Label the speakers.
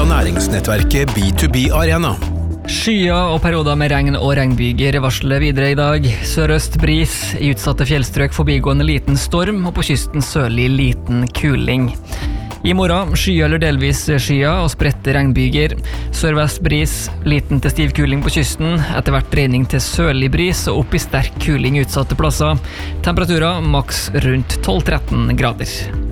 Speaker 1: av næringsnettverket B2B Arena.
Speaker 2: Skyer og perioder med regn og regnbyger varsler videre i dag. Sørøst bris, i utsatte fjellstrøk forbigående liten storm, og på kysten sørlig liten kuling. I morgen skyer eller delvis skyer og spredte regnbyger. Sørvest bris, liten til stiv kuling på kysten, etter hvert dreining til sørlig bris og opp i sterk kuling utsatte plasser. Temperaturer maks rundt 12-13 grader.